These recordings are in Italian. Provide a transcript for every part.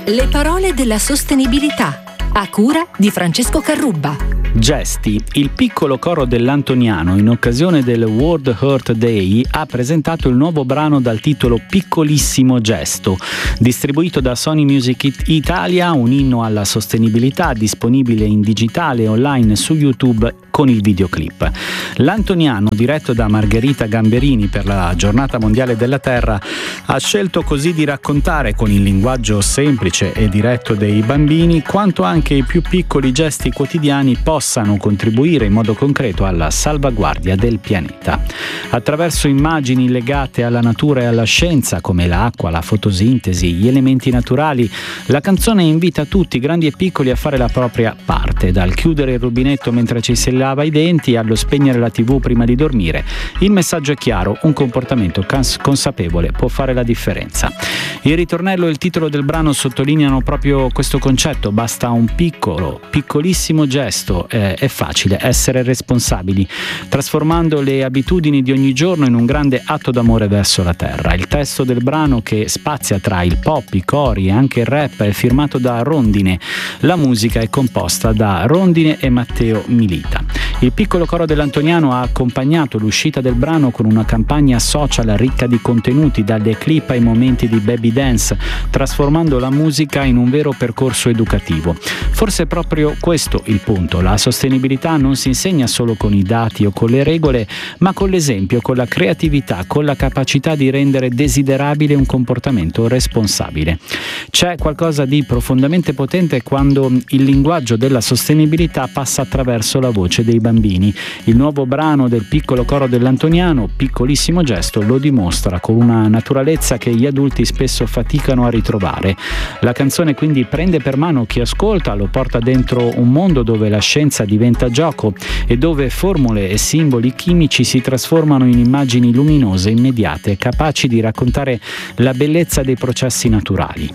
Le parole della sostenibilità, a cura di Francesco Carrubba. Gesti. Il piccolo coro dell'Antoniano, in occasione del World Earth Day, ha presentato il nuovo brano dal titolo Piccolissimo Gesto, distribuito da Sony Music Italia, un inno alla sostenibilità, disponibile in digitale e online su YouTube con il videoclip. L'Antoniano, diretto da Margherita Gamberini per la Giornata Mondiale della Terra, ha scelto così di raccontare con il linguaggio semplice e diretto dei bambini quanto anche i più piccoli gesti quotidiani possano contribuire in modo concreto alla salvaguardia del pianeta. Attraverso immagini legate alla natura e alla scienza, come l'acqua, la fotosintesi, gli elementi naturali, la canzone invita tutti, grandi e piccoli, a fare la propria parte, dal chiudere il rubinetto mentre ci si lava i denti allo spegnere la TV prima di dormire. Il messaggio è chiaro: un comportamento consapevole può fare la differenza. Il ritornello e il titolo del brano sottolineano proprio questo concetto: basta un piccolissimo gesto, è facile essere responsabili, trasformando le abitudini di ogni giorno in un grande atto d'amore verso la terra. Il testo del brano, che spazia tra il pop, i cori e anche il rap, è firmato da Rondine. La musica è composta da Rondine e Matteo Milita. Il piccolo coro dell'Antoniano ha accompagnato l'uscita del brano con una campagna social ricca di contenuti, dalle clip ai momenti di baby dance, trasformando la musica in un vero percorso educativo. Forse è proprio questo il punto: la sostenibilità non si insegna solo con i dati o con le regole, ma con l'esempio, con la creatività, con la capacità di rendere desiderabile un comportamento responsabile. C'è qualcosa di profondamente potente quando il linguaggio della sostenibilità passa attraverso la voce dei bambini. Il nuovo brano del piccolo coro dell'Antoniano, Piccolissimo Gesto, lo dimostra con una naturalezza che gli adulti spesso faticano a ritrovare. La canzone quindi prende per mano chi ascolta, lo porta dentro un mondo dove la scienza diventa gioco e dove formule e simboli chimici si trasformano in immagini luminose, immediate, capaci di raccontare la bellezza dei processi naturali.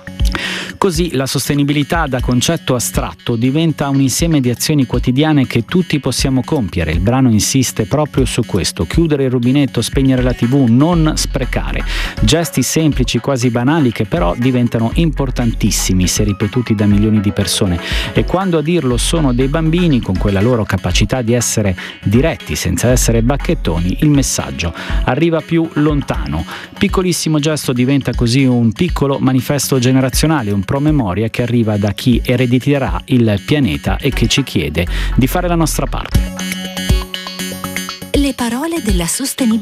Così la sostenibilità, da concetto astratto, diventa un insieme di azioni quotidiane che tutti possiamo compiere. Il brano insiste proprio su questo: chiudere il rubinetto, spegnere la TV, non sprecare. Gesti semplici, quasi banali, che però diventano importantissimi se ripetuti da milioni di persone. E quando a dirlo sono dei bambini, con quella loro capacità di essere diretti senza essere bacchettoni, il messaggio arriva più lontano. Piccolissimo Gesto diventa così un piccolo manifesto generazionale, un promemoria che arriva da chi erediterà il pianeta e che ci chiede di fare la nostra parte. Le parole della sostenibilità.